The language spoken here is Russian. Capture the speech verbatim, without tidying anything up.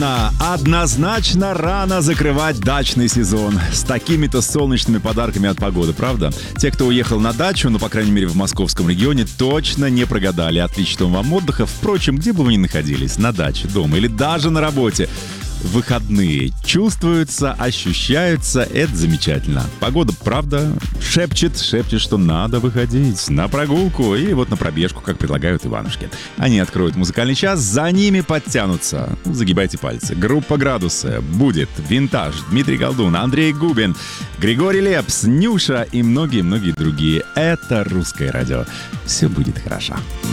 Рано, однозначно рано закрывать дачный сезон. С такими-то солнечными подарками от погоды, правда? Те, кто уехал на дачу, ну, по крайней мере, в московском регионе, точно не прогадали. Отличного вам отдыха. Впрочем, где бы вы ни находились, на даче, дома или даже на работе, выходные чувствуются, ощущаются, это замечательно. Погода, правда, шепчет, шепчет, что надо выходить на прогулку и вот на пробежку, как предлагают Иванушки. Они откроют музыкальный час, за ними подтянутся. Загибайте пальцы. Группа «Градусы», будет «Винтаж», Дмитрий Голдун, Андрей Губин, Григорий Лепс, Нюша и многие-многие другие. Это «Русское радио». Все будет хорошо.